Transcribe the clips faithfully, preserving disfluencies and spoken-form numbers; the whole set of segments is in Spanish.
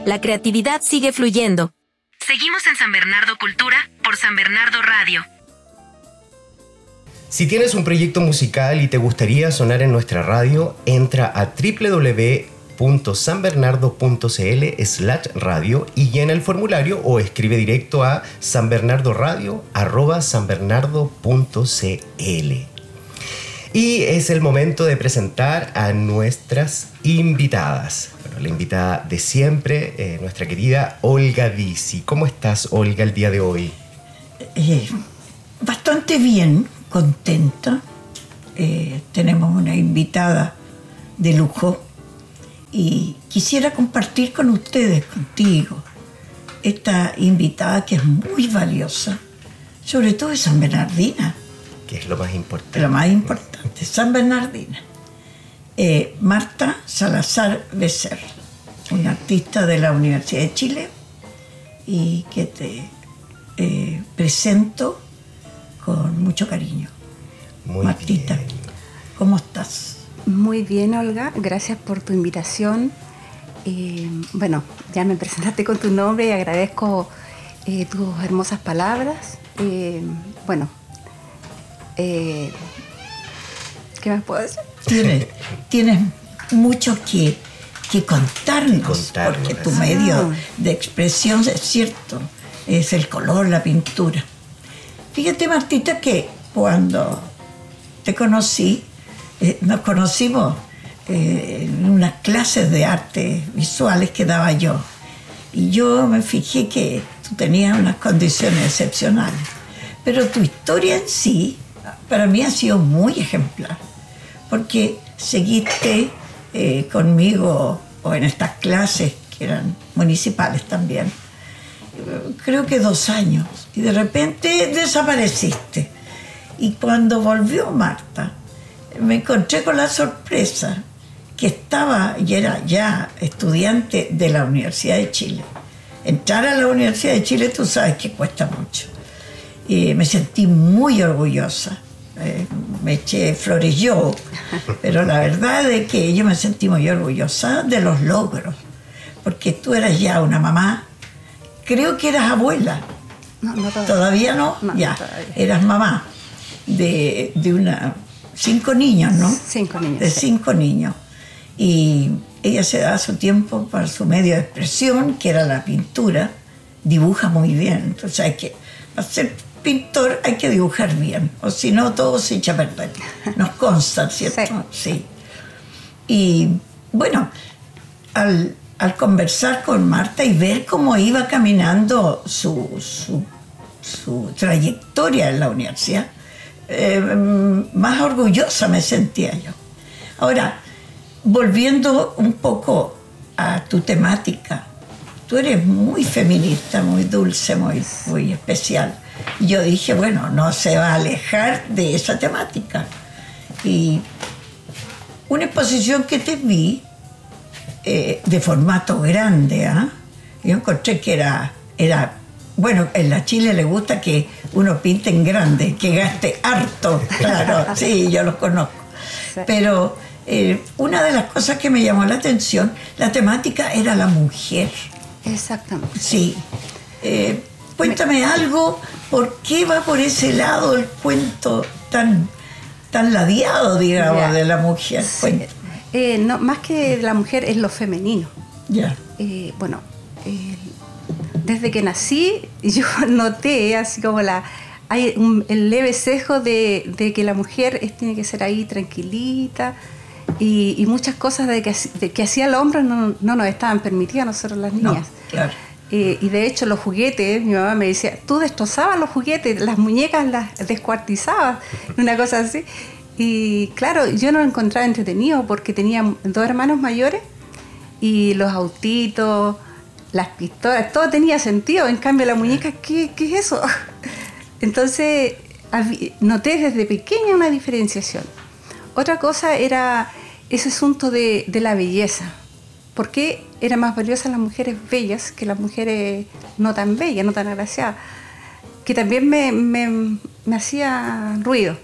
La creatividad sigue fluyendo. Seguimos en San Bernardo Cultura por San Bernardo Radio. Si tienes un proyecto musical y te gustaría sonar en nuestra radio, entra a doble u doble u doble u punto san bernardo punto c l slash radio y llena el formulario o escribe directo a sanbernardoradio arroba sanbernardo punto c l. Y es el momento de presentar a nuestras invitadas. Bueno, la invitada de siempre, eh, nuestra querida Olga Dizzi. ¿Cómo estás, Olga, el día de hoy? Eh, bastante bien, contenta. Eh, tenemos una invitada de lujo y quisiera compartir con ustedes, contigo, esta invitada que es muy valiosa, sobre todo de San Bernardina. Que es lo más importante. Lo más importante, San Bernardina. Eh, Marta Salazar Becerra, una artista de la Universidad de Chile y que te eh, presento con mucho cariño. Muy Martita, bien. ¿Cómo estás? Muy bien, Olga, gracias por tu invitación. Eh, bueno, ya me presentaste con tu nombre y agradezco eh, tus hermosas palabras. Eh, bueno, eh, ¿qué más puedo decir? Tienes, tienes mucho que, que contarnos, Contarnos, porque tu sí. medio de expresión, es cierto, es el color, la pintura. Fíjate, Martita, que cuando te conocí, eh, nos conocimos eh, en unas clases de artes visuales que daba yo. Y yo me fijé que tú tenías unas condiciones excepcionales. Pero tu historia en sí, para mí ha sido muy ejemplar. Porque seguiste eh, conmigo, o en estas clases que eran municipales también, creo que dos años. Y de repente desapareciste. Y cuando volvió Marta, me encontré con la sorpresa que estaba, y era ya estudiante de la Universidad de Chile. Entrar a la Universidad de Chile, tú sabes que cuesta mucho. Y me sentí muy orgullosa. Eh, me eché flores yo, pero la verdad es que yo me sentí muy orgullosa de los logros, porque tú eras ya una mamá, creo que eras abuela. No, no todavía. ¿Todavía no? No, ya, todavía. Eras mamá de, de una, cinco niños, ¿no? Cinco niños. De sí. cinco niños. Y ella se da su tiempo para su medio de expresión, que era la pintura. Dibuja muy bien, entonces hay que hacer pintor, hay que dibujar bien, o si no todo se echa a perder. Nos consta, ¿cierto? Sí. sí. Y bueno, al, al conversar con Marta y ver cómo iba caminando su, su, su trayectoria en la universidad, eh, más orgullosa me sentía yo. Ahora, volviendo un poco a tu temática, tú eres muy feminista, muy dulce, muy, muy especial. Y yo dije, bueno, no se va a alejar de esa temática. Y una exposición que te vi, eh, de formato grande, ¿eh? yo encontré que era, era, bueno, en la Chile le gusta que uno pinte en grande, que gaste harto, claro, sí, yo lo conozco. Sí. Pero eh, una de las cosas que me llamó la atención, la temática era la mujer. Exactamente. Sí. Eh, cuéntame algo, ¿por qué va por ese lado el cuento tan, tan ladeado, digamos, ya. de la mujer? Sí. Eh, no, más que de la mujer es lo femenino. Ya. Eh, bueno, eh, desde que nací yo noté así como la hay un, el leve sesgo de, de que la mujer es, tiene que ser ahí tranquilita y, y muchas cosas de que, de que hacía el hombre no, no nos estaban permitidas a nosotros las niñas. No, claro. Eh, y de hecho los juguetes, mi mamá me decía, tú destrozabas los juguetes, las muñecas las descuartizabas, una cosa así. Y claro, yo no lo encontraba entretenido porque tenía dos hermanos mayores y los autitos, las pistolas, todo tenía sentido. En cambio la muñeca, ¿qué, qué es eso? Entonces noté desde pequeña una diferenciación. Otra cosa era ese asunto de, de la belleza. ¿Por qué eran más valiosas las mujeres bellas que las mujeres no tan bellas, no tan agraciadas? Que también me, me, me hacía ruido.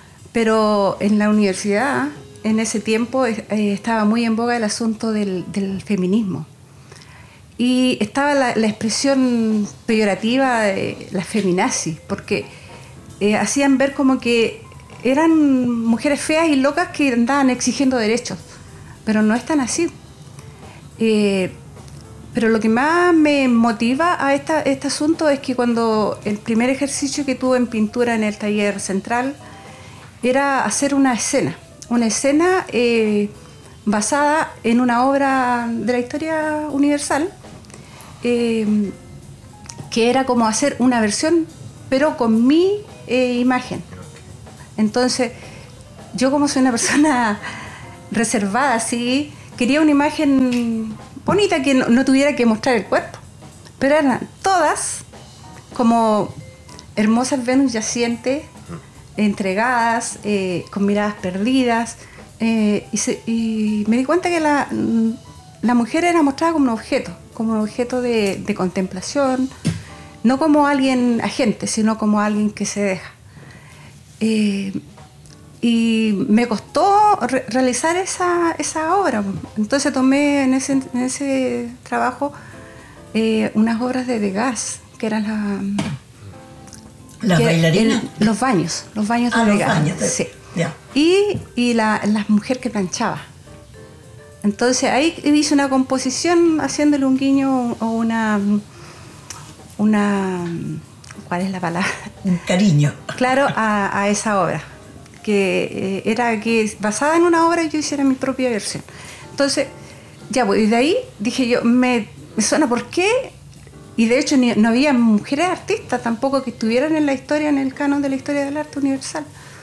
Pero en la universidad, en ese tiempo, eh, estaba muy en boga el asunto del, del feminismo, y estaba la, la expresión peyorativa de las feminazis, porque eh, hacían ver como que eran mujeres feas y locas que andaban exigiendo derechos, pero no es tan así. Eh, pero lo que más me motiva a esta, este asunto es que cuando el primer ejercicio que tuve en pintura en el taller central era hacer una escena, una escena eh, basada en una obra de la historia universal, eh, que era como hacer una versión, pero con mi eh, imagen. Entonces, yo como soy una persona reservada, así, quería una imagen bonita que no, no tuviera que mostrar el cuerpo, pero eran todas como hermosas Venus yacientes, entregadas, eh, con miradas perdidas, eh, y, se, y me di cuenta que la, la mujer era mostrada como un objeto, como un objeto de, de contemplación, no como alguien agente, sino como alguien que se deja. Eh, y me costó re- realizar esa, esa obra. Entonces tomé en ese, en ese trabajo eh, unas obras de Degas, que eran la, ¿Las que bailarinas? el- los baños, los baños Ah, de los Degas. baños de- Sí. ya. Y, y la, la mujer que planchaba. Entonces ahí hice una composición haciéndole un guiño o una, una, ¿cuál es la palabra? Un cariño. Claro, a, a esa obra, que eh, era que basada en una obra yo hiciera mi propia versión. Entonces, ya, pues, y de ahí dije yo, me, me suena por qué, y de hecho ni, no había mujeres artistas tampoco que estuvieran en la historia, en el canon de la historia del arte universal.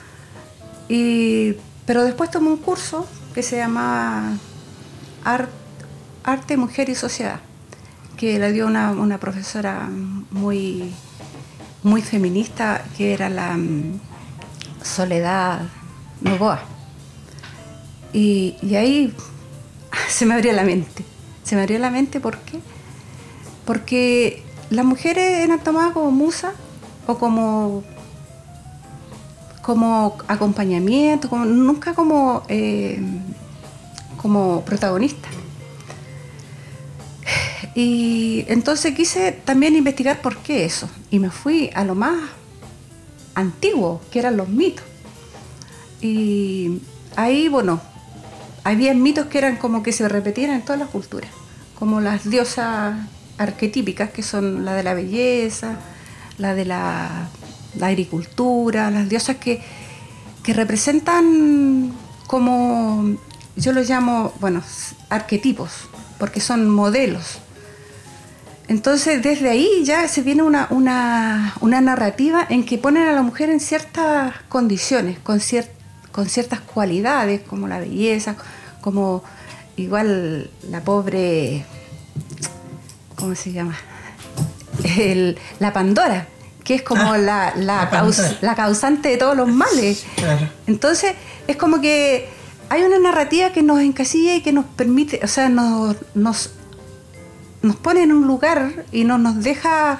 Y, pero después tomé un curso que se llamaba Art, Arte, Mujer y Sociedad, que la dio una, una profesora muy, muy feminista, que era la um, Soledad Novoa. Y, y ahí se me abrió la mente. Se me abrió la mente, ¿por qué? Porque las mujeres eran tomadas como musas o como, como acompañamiento, como, nunca como, eh, como protagonistas. Y entonces quise también investigar por qué eso. Y me fui a lo más antiguo, que eran los mitos. Y ahí, bueno, había mitos que eran como que se repetían en todas las culturas, como las diosas arquetípicas, que son la de la belleza, la de la, la agricultura, las diosas que, que representan como, yo los llamo, bueno, arquetipos, porque son modelos. Entonces, desde ahí ya se viene una, una, una narrativa en que ponen a la mujer en ciertas condiciones, con, cier, con ciertas cualidades, como la belleza, como igual la pobre, ¿cómo se llama? El, la Pandora, que es como ah, la, la, la, caus, la causante de todos los males. Claro. Entonces, es como que hay una narrativa que nos encasilla y que nos permite, o sea, nos, nos, nos pone en un lugar y no nos deja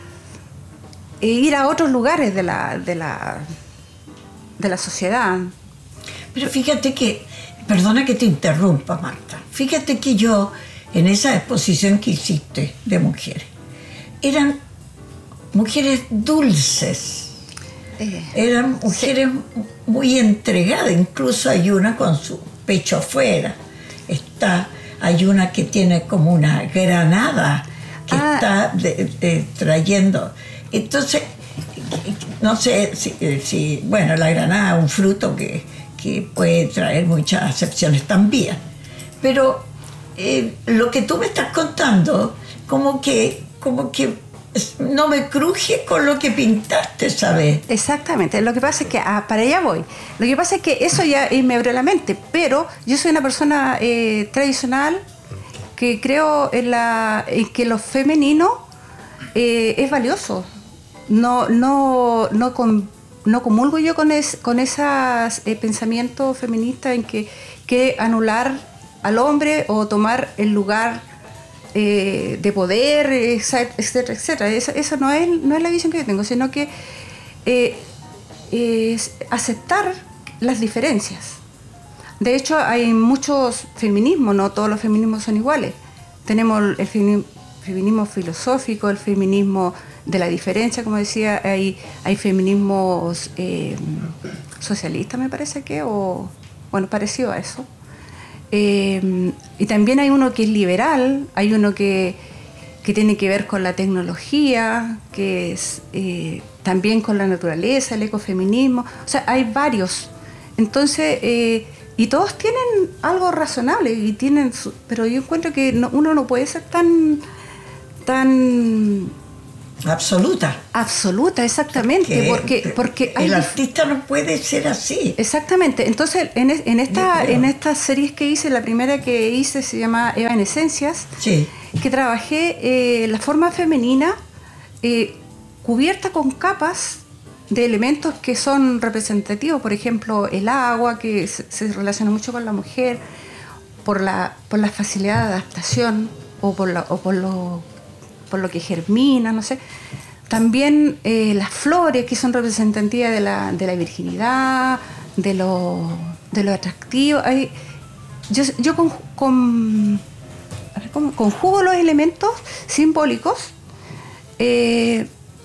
ir a otros lugares de la, de la, de la sociedad. Pero fíjate que, perdona que te interrumpa, Marta, fíjate que yo, en esa exposición que hiciste de mujeres, eran mujeres dulces, eh, eran mujeres sí. muy entregadas, incluso hay una con su pecho afuera, está, hay una que tiene como una granada que ah. está de, de, trayendo, entonces, no sé si, si, bueno, la granada es un fruto que, que puede traer muchas acepciones también, pero eh, lo que tú me estás contando, como que, como que no me cruje con lo que pintaste, ¿sabes? Exactamente, lo que pasa es que, ah, para allá voy, lo que pasa es que eso ya eh, me abrió la mente, pero yo soy una persona eh, tradicional que creo en, la, en que lo femenino eh, es valioso, no, no, no, con, no comulgo yo con, es, con esos eh, pensamientos feministas en que quiere anular al hombre o tomar el lugar Eh, de poder, etcétera, etcétera. Eso, eso no, es, no es la visión que yo tengo, sino que eh, es aceptar las diferencias. De hecho, hay muchos feminismos, no todos los feminismos son iguales. Tenemos el feminismo, feminismo filosófico, el feminismo de la diferencia, como decía, hay, hay feminismos eh, socialistas, me parece que, o bueno, parecido a eso. Eh, y también hay uno que es liberal, hay uno que, que tiene que ver con la tecnología, que es eh, también con la naturaleza, el ecofeminismo, o sea, hay varios. Entonces, eh, y todos tienen algo razonable, y tienen su, pero yo encuentro que no, uno no puede ser tan... tan absoluta. Absoluta, exactamente, porque, porque hay el dif- artista no puede ser así. Exactamente. Entonces, en, es- en esta en estas series que hice, la primera que hice se llama Evanescencias, Sí. que trabajé eh, la forma femenina eh, cubierta con capas de elementos que son representativos, por ejemplo, el agua, que se, se relaciona mucho con la mujer, por la, por la facilidad de adaptación, o por, la, o por lo por lo que germina, no sé. También eh, las flores, que son representativas de la, de la virginidad, de lo, de lo atractivo. Hay, yo yo con, con, a ver, ¿cómo? conjugo los elementos simbólicos eh,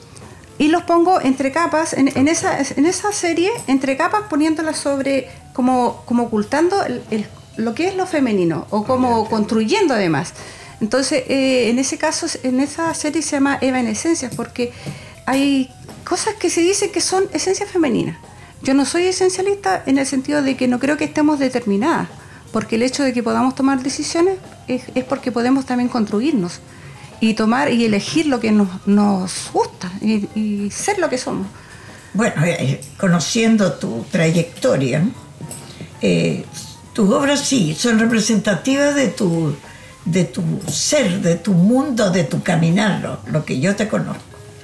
y los pongo entre capas, en, en, esa, en esa serie, entre capas, poniéndolas sobre, como, como ocultando el, el, lo que es lo femenino, o como construyendo además. Entonces, eh, en ese caso, en esa serie se llama Evanescencias, porque hay cosas que se dicen que son esencias femeninas. Yo no soy esencialista en el sentido de que no creo que estemos determinadas, porque el hecho de que podamos tomar decisiones es, es porque podemos también construirnos y tomar y elegir lo que nos, nos gusta y, y ser lo que somos. Bueno, eh, conociendo tu trayectoria, eh, tus obras sí son representativas de tu, de tu ser, de tu mundo, de tu caminar, lo, lo que yo te conozco.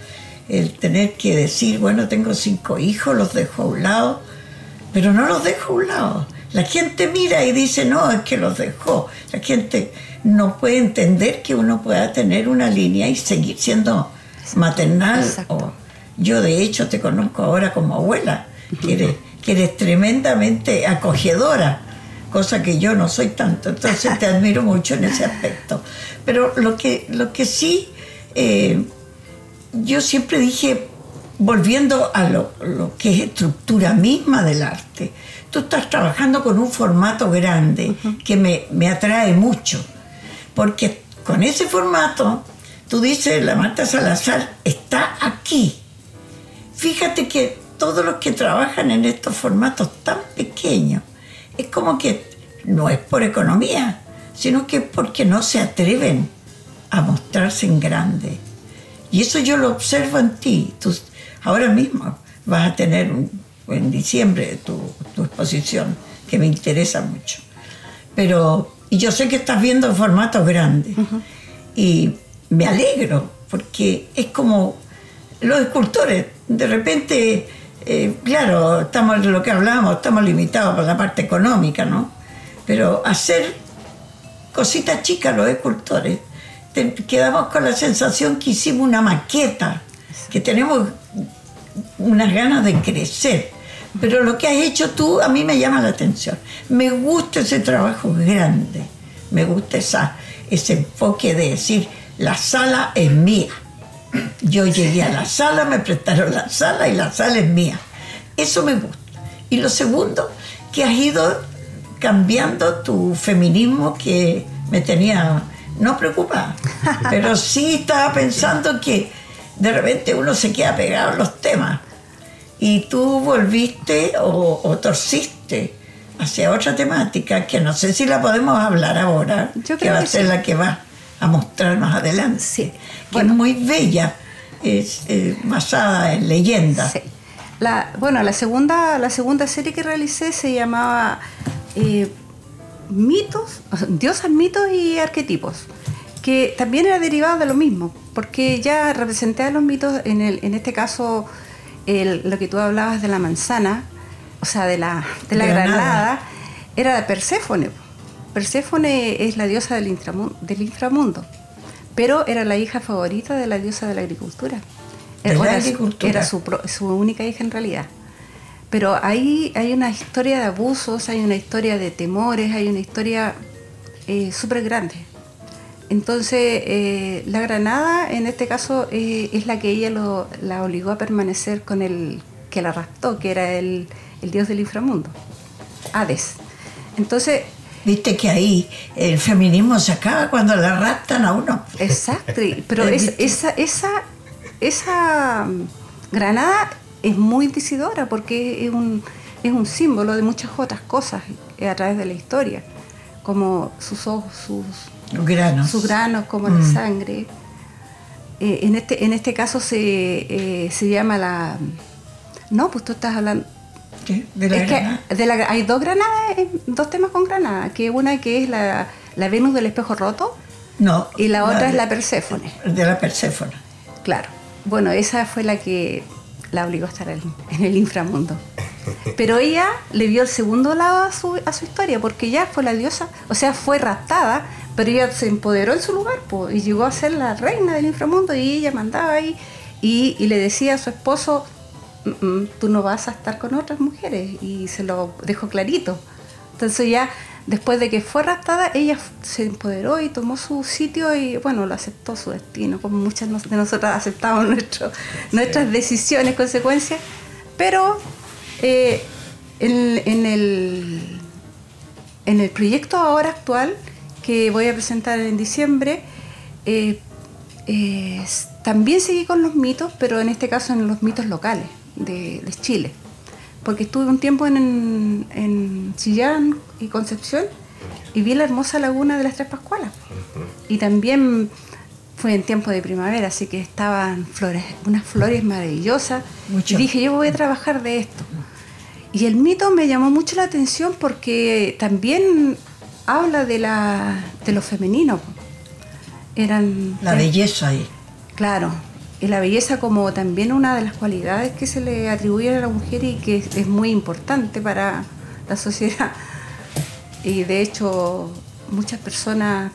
El tener que decir, bueno, tengo cinco hijos, los dejo a un lado, pero no los dejo a un lado. La gente mira y dice, no, es que los dejó. La gente no puede entender que uno pueda tener una línea y seguir siendo maternal. O, yo, de hecho, te conozco ahora como abuela, que eres, que eres tremendamente acogedora, cosa que yo no soy tanto. Entonces te admiro mucho en ese aspecto. Pero lo que, lo que sí, eh, yo siempre dije, volviendo a lo, lo que es estructura misma del arte, tú estás trabajando con un formato grande uh-huh. que me, me atrae mucho, porque con ese formato, tú dices, la Marta Salazar está aquí. Fíjate que todos los que trabajan en estos formatos tan pequeños, es como que no es por economía, sino que es porque no se atreven a mostrarse en grande. Y eso yo lo observo en ti. Tú ahora mismo vas a tener un, en diciembre tu, tu exposición, que me interesa mucho. Pero, y yo sé que estás viendo formatos grandes. Uh-huh. Y me alegro, porque es como los escultores. De repente, eh, claro, estamos lo que hablábamos, estamos limitados por la parte económica, ¿no? Pero hacer cositas chicas los escultores, te, quedamos con la sensación que hicimos una maqueta, que tenemos unas ganas de crecer. Pero lo que has hecho tú a mí me llama la atención. Me gusta ese trabajo grande, me gusta esa, ese enfoque de decir, la sala es mía. Yo llegué a la sala, me prestaron la sala y la sala es mía. Eso me gusta. Y lo segundo, que has ido cambiando tu feminismo, que me tenía no preocupada, pero sí estaba pensando que de repente uno se queda pegado a los temas y tú volviste o, o torciste hacia otra temática que no sé si la podemos hablar ahora, Yo que va a que ser sí. la que va a mostrar más adelante, sí. que Bueno, es muy bella, es eh, basada en leyendas. Sí. La, bueno, la segunda, la segunda serie que realicé se llamaba eh, Mitos, Diosas, Mitos y Arquetipos, que también era derivado de lo mismo, porque ya representé a los mitos, en, el, en este caso, el, lo que tú hablabas de la manzana, o sea, de la, de la Granada. granada, era de Perséfone. Perséfone es la diosa del inframundo, del inframundo, pero era la hija favorita de la diosa de la agricultura. De la Era, agricultura. era su, pro- su única hija en realidad. Pero ahí hay una historia de abusos, hay una historia de temores, hay una historia eh, súper grande. Entonces, eh, la granada, en este caso, eh, es la que ella lo, la obligó a permanecer con el que la raptó, que era el, el dios del inframundo, Hades. Entonces... Viste que ahí el feminismo se acaba cuando la raptan a uno. Exacto, pero es, esa, esa, esa granada es muy inquisidora porque es un, es un símbolo de muchas otras cosas a través de la historia, como sus ojos, sus... Los granos. Sus granos, como mm. la sangre. Eh, en, este, en este caso se, eh, se llama la... No, pues tú estás hablando... ¿Qué? ¿De la es granada? Que de la, hay dos granadas, dos temas con granada, que una que es la, la Venus del espejo roto, no, y la otra de, es la Perséfone. De la Perséfone. Claro. Bueno, esa fue la que la obligó a estar en, en el inframundo. Pero ella le vio el segundo lado a su, a su historia, porque ella fue la diosa, o sea, fue raptada, pero ella se empoderó en su lugar, pues, y llegó a ser la reina del inframundo, y ella mandaba ahí, y, y le decía a su esposo, tú no vas a estar con otras mujeres, y se lo dejó clarito. Entonces ya, después de que fue raptada, ella se empoderó y tomó su sitio y, bueno, lo aceptó su destino, como muchas de nosotras aceptamos nuestro, sí. nuestras decisiones, consecuencias, pero eh, en, en, el, en el proyecto ahora actual, que voy a presentar en diciembre, eh, eh, también seguí con los mitos, pero en este caso en los mitos locales de, de Chile, porque estuve un tiempo en, en Chillán y Concepción y vi la hermosa laguna de las Tres Pascualas, y también fue en tiempo de primavera, así que estaban flores, unas flores maravillosas. Mucho. Y dije, yo voy a trabajar de esto, y el mito me llamó mucho la atención porque también habla de la de lo femenino. Eran la belleza ahí. Claro, y la belleza como también una de las cualidades que se le atribuye a la mujer y que es, es muy importante para la sociedad. Y de hecho muchas personas,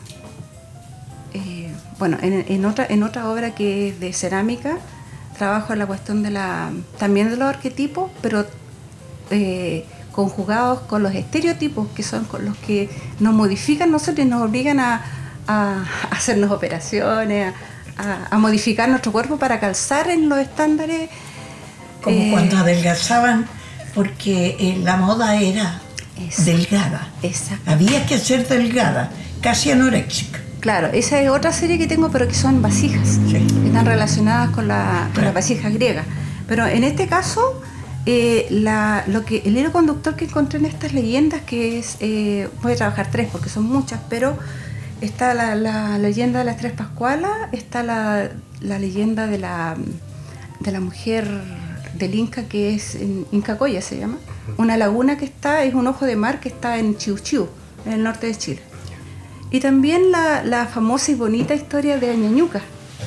eh, bueno, en, en otra en otra obra que es de cerámica, trabajo en la cuestión de la también de los arquetipos, pero eh, conjugados con los estereotipos, que son con los que nos modifican nosotros y nos obligan a, a hacernos operaciones, a, a, a modificar nuestro cuerpo para calzar en los estándares. Como eh, cuando adelgazaban, porque eh, la moda era Exacto. delgada. Exacto. Había que ser delgada, casi anoréxica. Claro, esa es otra serie que tengo, pero que son vasijas. Sí. Están relacionadas con, la, con claro. las vasijas griegas. Pero en este caso... Eh, la, lo que, el hilo conductor que encontré en estas leyendas, que es, eh, voy a trabajar tres porque son muchas, pero está la, la leyenda de las Tres Pascualas, está la, la leyenda de la, de la mujer del Inca, que es en Incacoya se llama, una laguna que está, es un ojo de mar que está en Chiu Chiu, en el norte de Chile. Y también la, la famosa y bonita historia de Ñañuca,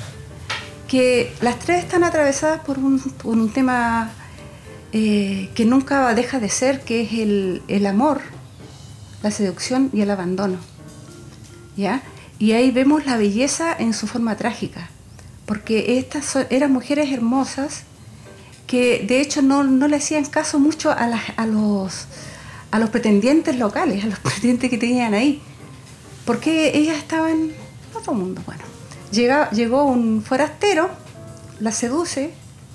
que las tres están atravesadas por un, por un tema... Eh, que nunca deja de ser, que es el, el amor, la seducción y el abandono, ¿ya? Y ahí vemos la belleza en su forma trágica, porque estas son, eran mujeres hermosas que de hecho no, no le hacían caso mucho a, las, a, los, a los pretendientes locales, a los pretendientes que tenían ahí, porque ellas estaban en otro mundo. Bueno, llega, llegó un forastero, la seduce,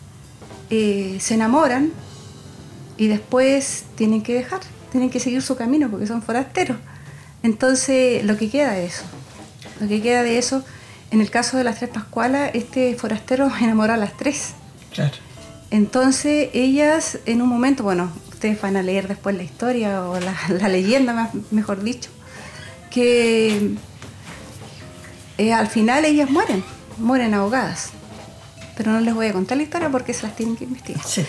eh, se enamoran, y después tienen que dejar, tienen que seguir su camino porque son forasteros. Entonces, lo que queda de eso, lo que queda de eso, en el caso de las Tres Pascualas, este forastero enamoró a las tres. Claro. Entonces, ellas en un momento, bueno, ustedes van a leer después la historia o la, la leyenda, más, mejor dicho, que eh, al final ellas mueren, mueren ahogadas. Pero no les voy a contar la historia porque se las tienen que investigar. Sí.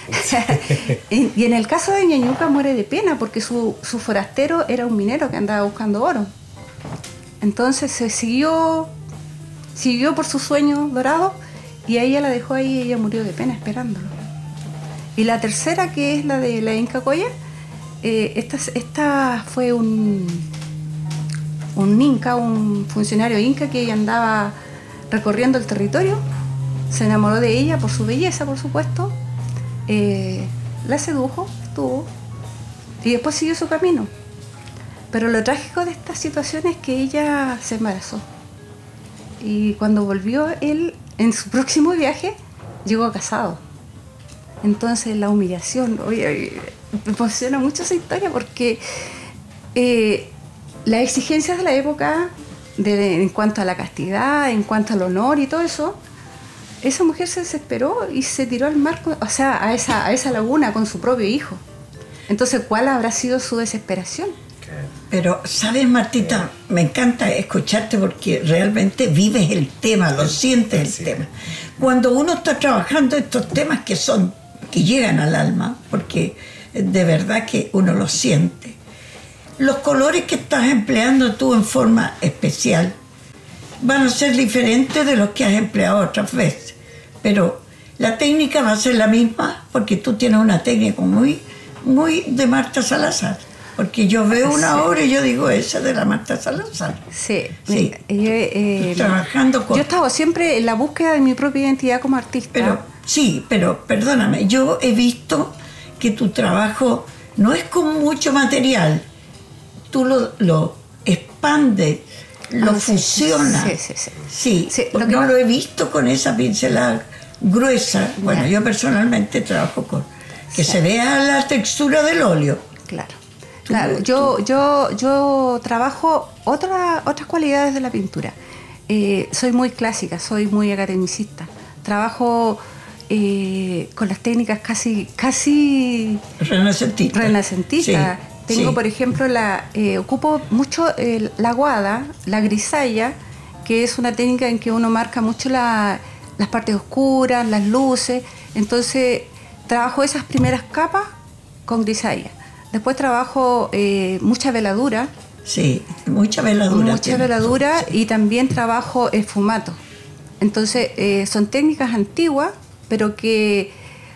Y en el caso de Ñañuca muere de pena porque su, su forastero era un minero que andaba buscando oro. Entonces se siguió, siguió por su sueño dorado y a ella la dejó ahí y ella murió de pena esperándolo. Y la tercera, que es la de la Incacoya, eh, esta, esta fue un, un inca, un funcionario inca que andaba recorriendo el territorio. Se enamoró de ella por su belleza, por supuesto, eh, la sedujo, estuvo, y después siguió su camino. Pero lo trágico de esta situación es que ella se embarazó. y cuando volvió él, en su próximo viaje, llegó casado. Entonces la humillación, oye, me emociona mucho esa historia porque eh, las exigencias de la época de, de, en cuanto a la castidad, en cuanto al honor y todo eso, esa mujer se desesperó y se tiró al mar, o sea, a esa, a esa laguna con su propio hijo. Entonces, ¿cuál habrá sido su desesperación? Pero, ¿sabes, Martita? Me encanta escucharte porque realmente vives el tema, lo sientes el sí. tema. Cuando uno está trabajando estos temas que son, que llegan al alma, porque de verdad que uno lo siente. Los colores que estás empleando tú en forma especial van a ser diferentes de los que has empleado otras veces. Pero la técnica va a ser la misma porque tú tienes una técnica muy, muy de Marta Salazar. Porque yo veo una sí. obra y yo digo, esa de la Marta Salazar. Sí, sí. Yo, eh, trabajando con... Yo he estado siempre en la búsqueda de mi propia identidad como artista. Pero, sí, pero perdóname, yo he visto que tu trabajo no es con mucho material. Tú lo, lo expandes, lo ah, fusionas. Sí, sí, sí. Sí, sí lo no lo he visto con esa pincelada gruesa. Bueno, yeah. yo personalmente trabajo con... Que sí. se vea la textura del óleo. Claro. Claro, yo, yo, yo trabajo otra, otras cualidades de la pintura. Eh, soy muy clásica, soy muy academicista. Trabajo eh, con las técnicas casi, casi renacentistas. Renacentista. Sí, Tengo, sí. por ejemplo, la eh, ocupo mucho eh, la guada, la grisalla, que es una técnica en que uno marca mucho la, las partes oscuras, las luces. Entonces, trabajo esas primeras capas con grisalla. Después trabajo eh, mucha veladura. Sí, mucha veladura. Mucha tiene. veladura sí. Y también trabajo esfumato. Entonces, eh, son técnicas antiguas, pero que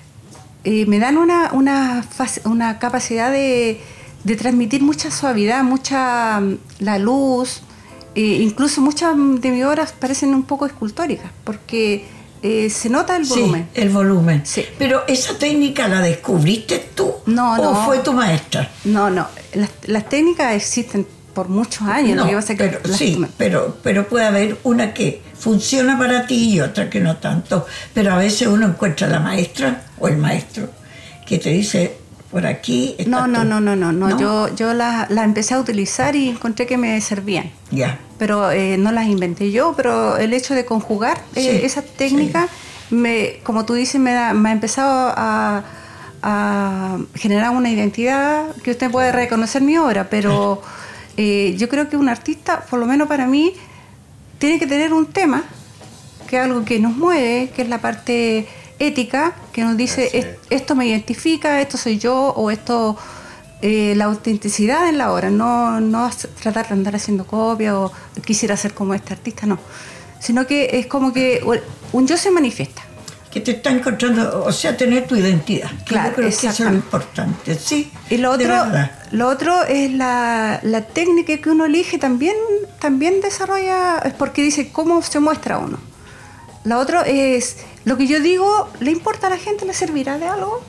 eh, me dan una, una, una capacidad de, de transmitir mucha suavidad, mucha la luz. Eh, incluso muchas de mis obras parecen un poco escultóricas, porque eh, se nota el volumen. Sí, el volumen. Sí. Pero ¿esa técnica la descubriste tú? No, ¿O no. fue tu maestra? No, no. Las, las técnicas existen por muchos años. No, lo que pasa pero, que las, sí, pero, pero puede haber una que funciona para ti y otra que no tanto. Pero a veces uno encuentra la maestra o el maestro que te dice, por aquí está No, no, tú. no, no, no, no. ¿No? Yo, yo las la empecé a utilizar y encontré que me servían. Ya. Pero eh, no las inventé yo, pero el hecho de conjugar eh, Sí, esa técnica, sí. me, como tú dices, me, da, me ha empezado a, a generar una identidad que usted puede reconocer mi obra, pero eh, yo creo que un artista, por lo menos para mí, tiene que tener un tema, que es algo que nos mueve, que es la parte ética, que nos dice, es, esto me identifica, esto soy yo, o esto... Eh, la autenticidad en la obra, no, no tratar de andar haciendo copias o quisiera ser como este artista, no. Sino que es como que un yo se manifiesta. Que te está encontrando, o sea, tener tu identidad. Claro, yo creo que eso es lo importante, sí. Y lo de otro, verdad. lo otro es la, la técnica que uno elige también, también desarrolla, es porque dice cómo se muestra uno. La otra es, lo que yo digo, ¿le importa a la gente? ¿Le servirá de algo?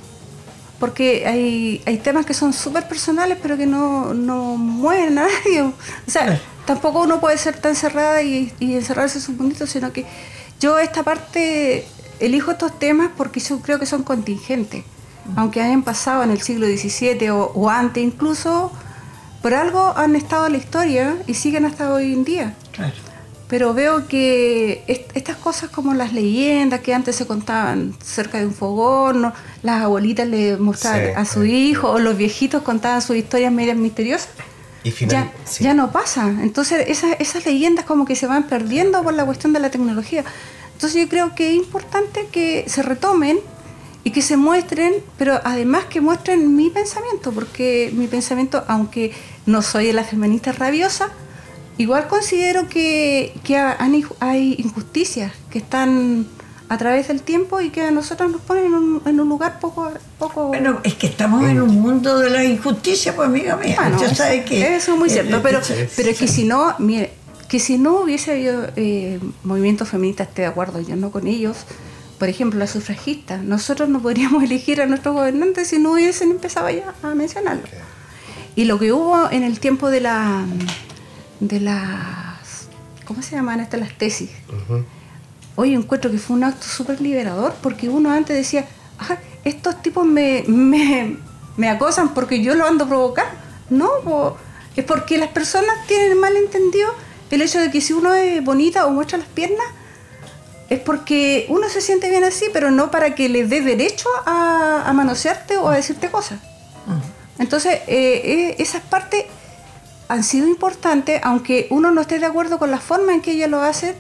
Porque hay, hay temas que son súper personales, pero que no, no mueven a nadie. O sea, claro. Tampoco uno puede ser tan cerrada y, y encerrarse en su puntito, sino que yo esta parte elijo estos temas porque yo creo que son contingentes. Mm. Aunque hayan pasado en el siglo diecisiete o, o antes incluso, por algo han estado en la historia y siguen hasta hoy en día. Claro. Pero veo que est- estas cosas como las leyendas que antes se contaban cerca de un fogón, ¿no? Las abuelitas le mostraban sí, a su sí, hijo, sí. O los viejitos contaban sus historias medias misteriosas, y final, ya, sí. ya no pasa. Entonces esas, esas leyendas como que se van perdiendo por la cuestión de la tecnología. Entonces yo creo que es importante que se retomen y que se muestren, pero además que muestren mi pensamiento, porque mi pensamiento, aunque no soy la feminista rabiosa, igual considero que, que hay, hay injusticias que están a través del tiempo y que a nosotros nos ponen en un, en un lugar poco, poco... Bueno, es que estamos en un mundo de la injusticia, pues amiga mía. Bueno, usted sabe que... Eso es muy cierto, eh, pero, eh, pero es que si no, mire, que si no hubiese habido eh, movimientos feministas, estoy de acuerdo, yo no con ellos, por ejemplo, las sufragistas, nosotros no podríamos elegir a nuestros gobernantes si no hubiesen empezado ya a mencionarlo. Okay. Y lo que hubo en el tiempo de la... de las ¿cómo se llaman estas? Las tesis. Uh-huh. Hoy encuentro que fue un acto súper liberador, porque uno antes decía, ajá, estos tipos me, me, me acosan porque yo lo ando provocando. No, po, es porque las personas tienen mal entendido el hecho de que si uno es bonita o muestra las piernas, es porque uno se siente bien así, pero no para que le dé derecho a, a manosearte o a decirte cosas. Uh-huh. Entonces, eh, eh, esas partes han sido importantes, aunque uno no esté de acuerdo con la forma en que ellas lo hacen.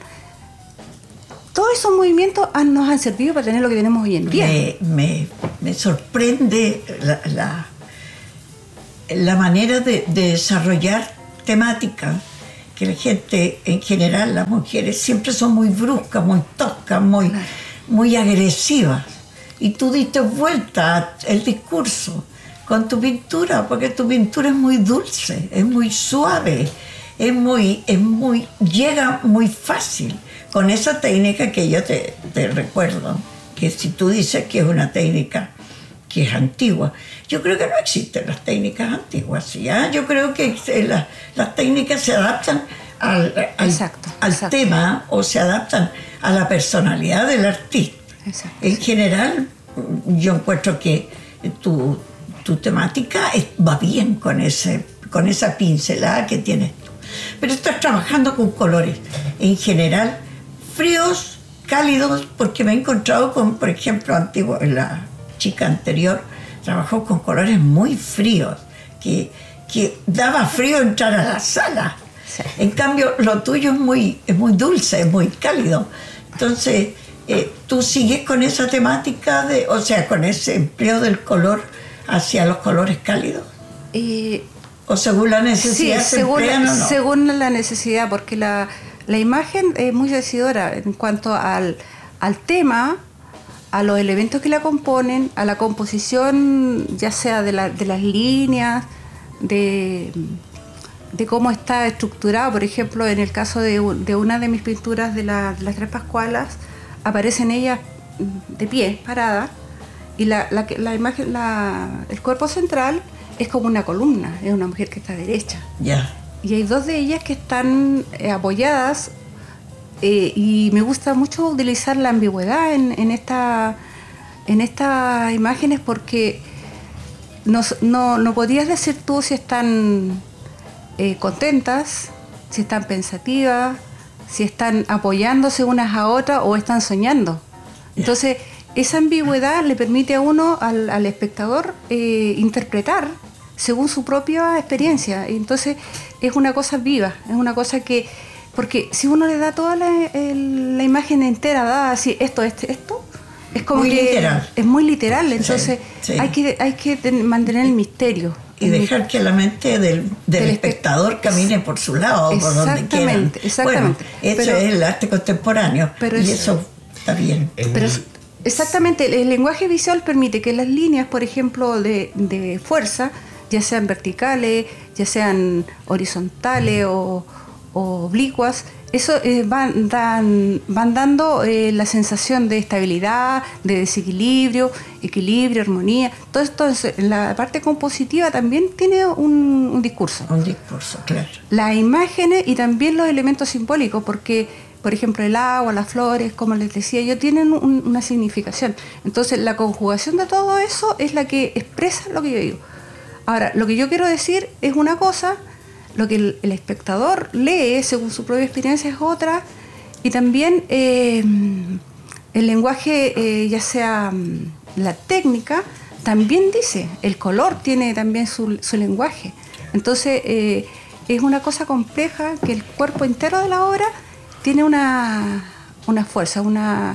Todos esos movimientos han, nos han servido para tener lo que tenemos hoy en día. Me, me, me sorprende la, la, la manera de, de desarrollar temáticas, que la gente, en general, las mujeres, siempre son muy bruscas, muy toscas, muy, claro. muy agresivas. Y tú diste vuelta al discurso con tu pintura, porque tu pintura es muy dulce, es muy suave, es muy, es muy, llega muy fácil. Con esa técnica que yo te, te recuerdo, que si tú dices que es una técnica que es antigua, yo creo que no existen las técnicas antiguas, ¿ya? Yo creo que la, las técnicas se adaptan al, al, exacto, al exacto. tema o se adaptan a la personalidad del artista. Exacto. En general, yo encuentro que tu, tu temática es, va bien con, ese, con esa pincelada que tienes tú. Pero estás trabajando con colores, en general, fríos, cálidos, porque me he encontrado con, por ejemplo, antiguo, la chica anterior trabajó con colores muy fríos, que, que daba frío entrar a la sala. Sí. En cambio, lo tuyo es muy, es muy dulce, es muy cálido. Entonces, eh, tú sigues con esa temática, de, o sea, con ese empleo del color hacia los colores cálidos. Eh, ¿O según la necesidad sí, se según, emplean o no? Según la necesidad, porque la, la imagen es muy decidora en cuanto al, al tema, a los elementos que la componen, a la composición, ya sea de, la, de las líneas, de, de cómo está estructurado. Por ejemplo, en el caso de, de una de mis pinturas de, la, de las Tres Pascualas, aparecen ellas de pie, paradas, y la, la, la imagen, la, el cuerpo central es como una columna, es una mujer que está derecha. Ya. Yeah. Y hay dos de ellas que están eh, apoyadas. Eh, y me gusta mucho utilizar la ambigüedad en, en, esta, en estas imágenes, porque no, no, no podrías decir tú si están eh, contentas, si están pensativas, si están apoyándose unas a otras o están soñando. Entonces, esa ambigüedad le permite a uno, al, al espectador, eh, interpretar según su propia experiencia. Entonces, es una cosa viva, es una cosa que... Porque si uno le da toda la, el, la imagen entera, dada así, esto, este, esto, es como muy que literal. Es muy literal, entonces sí, sí. hay que, hay que ten, mantener el misterio. Y el dejar que la mente del, del, del espectador camine por su lado, por donde quiera. Exactamente. Bueno, eso pero, es el arte contemporáneo, pero y es, eso está bien. Pero exactamente, el, el lenguaje visual permite que las líneas, por ejemplo, de, de fuerza, ya sean verticales, ya sean horizontales o... o oblicuas, eso eh, van, dan, van dando eh, la sensación de estabilidad, de desequilibrio, equilibrio, armonía. Todo esto, la parte compositiva también tiene un, un discurso. Un discurso, claro. Las imágenes y también los elementos simbólicos, porque, por ejemplo, el agua, las flores, como les decía yo, tienen un, una significación. Entonces, la conjugación de todo eso es la que expresa lo que yo digo. Ahora, lo que yo quiero decir es una cosa, lo que el, el espectador lee según su propia experiencia es otra, y también eh, el lenguaje, eh, ya sea la técnica, también dice, el color tiene también su, su lenguaje. Entonces eh, es una cosa compleja que el cuerpo entero de la obra tiene una, una fuerza, una...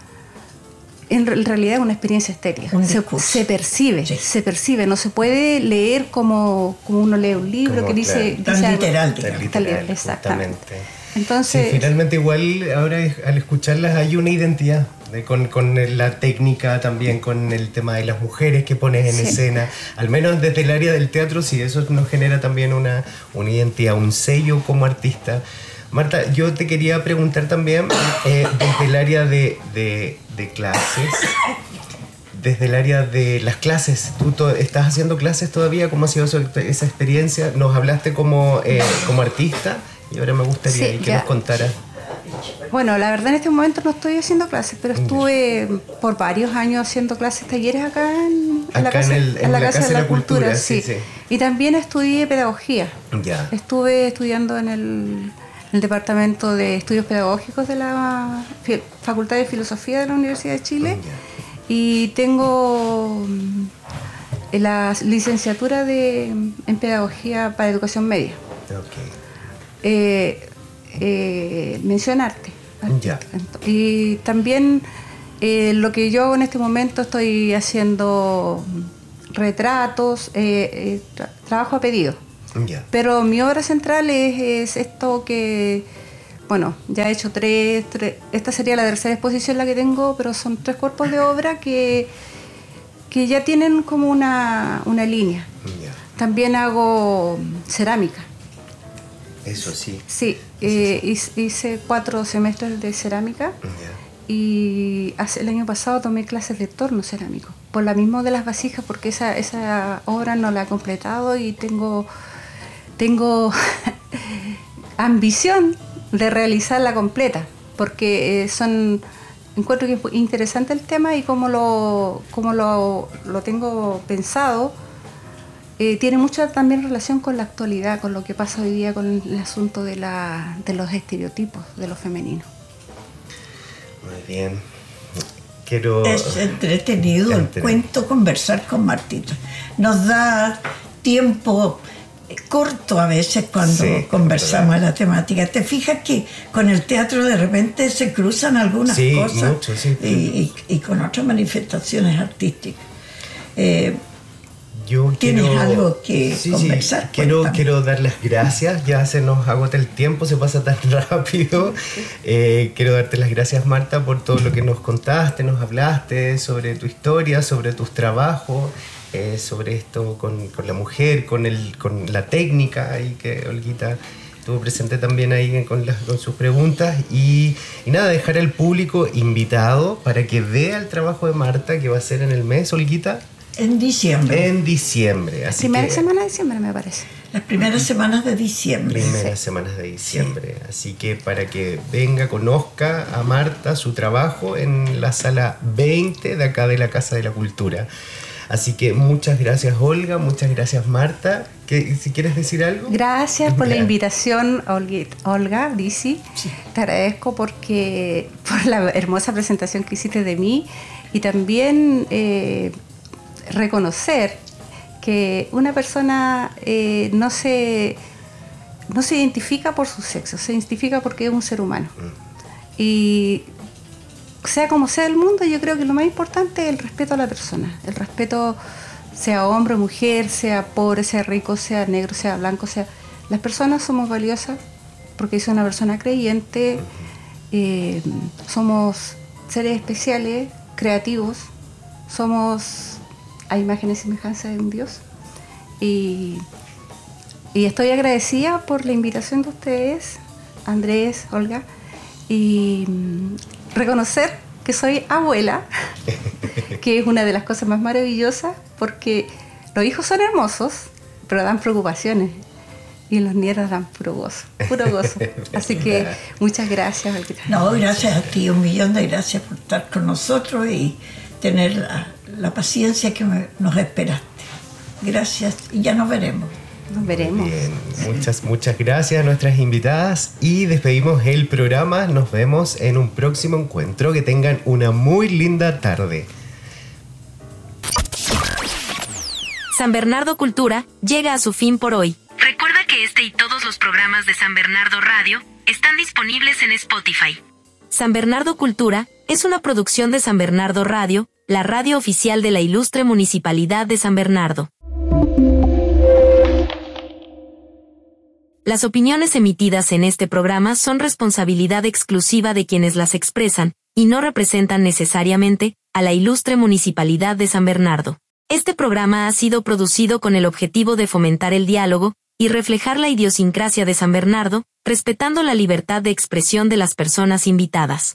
En realidad una experiencia estética. Se, se percibe, sí. se percibe. No se puede leer como, como uno lee un libro como, que dice... Claro, dice tan literal. Tan literal, exactamente. Entonces, sí, finalmente igual ahora al escucharlas hay una identidad de, con, con la técnica también, con el tema de las mujeres que pones en sí. escena, al menos desde el área del teatro, sí, eso nos genera también una, una identidad, un sello como artista. Marta, yo te quería preguntar también, eh, desde el área de, de, de clases, desde el área de las clases, ¿tú to- estás haciendo clases todavía? ¿Cómo ha sido eso, esa experiencia? Nos hablaste como, eh, como artista, Y ahora me gustaría Sí, que ya. nos contaras. Bueno, la verdad en este momento no estoy haciendo clases, pero estuve por varios años haciendo clases, talleres acá en, en la Acá casa, en el- en la Casa de la Cultura, sí, sí. Y también estudié pedagogía. Ya. Estuve estudiando en el, en el Departamento de Estudios Pedagógicos de la Fi- Facultad de Filosofía de la Universidad de Chile. Ya. Y tengo mm, la licenciatura de, en Pedagogía para Educación Media. Ok. Eh, eh, mencionarte. Ya. Y también eh, lo que yo hago en este momento, estoy haciendo retratos, eh, eh, tra- trabajo a pedido. Ya. Pero mi obra central es, es esto que, bueno, ya he hecho tres, tres, esta sería la tercera exposición la que tengo, pero son tres cuerpos de obra que, que ya tienen como una, una línea. Ya. También hago cerámica. Eso sí. Sí, eh, hice, hice cuatro semestres de cerámica Ya. y hace, el año pasado tomé clases de torno cerámico, por la misma de las vasijas, porque esa, esa obra no la he completado y tengo, tengo ambición de realizarla completa, porque eh, son, encuentro que es interesante el tema y como lo, como lo, lo tengo pensado. Eh, tiene mucha también relación con la actualidad, con lo que pasa hoy día con el asunto de, la, de los estereotipos de lo femenino. Muy bien. Quiero... Es entretenido el Entre- cuento, conversar con Martita. Nos da tiempo eh, corto a veces cuando Sí, conversamos es de la temática. ¿Te fijas que con el teatro de repente se cruzan algunas Sí, cosas mucho, sí. y, y- y con otras manifestaciones artísticas? Eh, Yo ¿Tienes quiero, algo que sí, conversar? Sí, quiero, Cuéntame. quiero dar las gracias, ya se nos agota el tiempo, se pasa tan rápido. Eh, quiero darte las gracias, Marta, por todo lo que nos contaste, nos hablaste sobre tu historia, sobre tus trabajos, eh, sobre esto con, con la mujer, con, el, con la técnica, ahí que Olguita estuvo presente también ahí con, las, con sus preguntas. Y, y nada, dejar al público invitado para que vea el trabajo de Marta, que va a ser en el mes, Olguita. En diciembre, En diciembre. Así Primera que, semana de diciembre, me parece. las primeras semanas de diciembre. Primeras Sí. semanas de diciembre. Así que para que venga, conozca a Marta su trabajo en la sala veinte de acá de la Casa de la Cultura. Así que muchas gracias, Olga. Muchas gracias, Marta. ¿Qué, si quieres decir algo? Gracias por la Ya. invitación, Olguit- Olga, Dizzy. Te agradezco porque por la hermosa presentación que hiciste de mí y también eh, reconocer que una persona eh, no se no se identifica por su sexo, se identifica porque es un ser humano. Y sea como sea el mundo, yo creo que lo más importante es el respeto a la persona, el respeto sea hombre o mujer, sea pobre, sea rico, sea negro, sea blanco, sea... Las personas somos valiosas porque soy una persona creyente, eh, somos seres especiales, creativos, somos a imagen y semejanza de un Dios. Y, y estoy agradecida por la invitación de ustedes, Andrés, Olga, y mm, reconocer que soy abuela, que es una de las cosas más maravillosas, porque los hijos son hermosos, pero dan preocupaciones, y los nietos dan puro gozo, puro gozo. Así que muchas gracias, Olguita. No, gracias a ti, un millón de gracias por estar con nosotros y tener la, la paciencia que me- nos esperaste. Gracias y ya nos veremos. Nos veremos. Bien, muchas, muchas gracias a nuestras invitadas y despedimos el programa. Nos vemos en un próximo encuentro. Que tengan una muy linda tarde. San Bernardo Cultura llega a su fin por hoy. Recuerda que este y todos los programas de San Bernardo Radio están disponibles en Spotify. San Bernardo Cultura es una producción de San Bernardo Radio, la radio oficial de la ilustre Municipalidad de San Bernardo. Las opiniones emitidas en este programa son responsabilidad exclusiva de quienes las expresan y no representan necesariamente a la ilustre Municipalidad de San Bernardo. Este programa ha sido producido con el objetivo de fomentar el diálogo y reflejar la idiosincrasia de San Bernardo, respetando la libertad de expresión de las personas invitadas.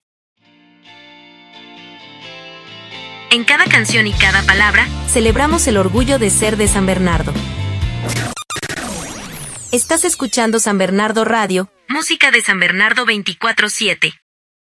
En cada canción y cada palabra, celebramos el orgullo de ser de San Bernardo. Estás escuchando San Bernardo Radio, música de San Bernardo veinticuatro siete.